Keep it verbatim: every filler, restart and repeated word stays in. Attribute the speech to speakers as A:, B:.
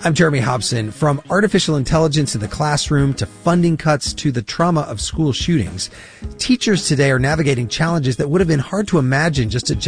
A: I'm Jeremy Hobson. From artificial intelligence in the classroom to funding cuts to the trauma of school shootings, teachers today are navigating challenges that would have been hard to imagine just a